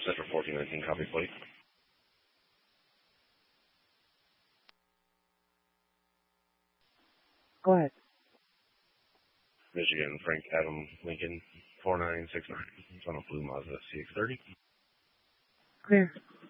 Central 1419, copy plate. Go ahead. Michigan, Frank Adam Lincoln, 4969. It's on a blue Mazda CX-30. Clear.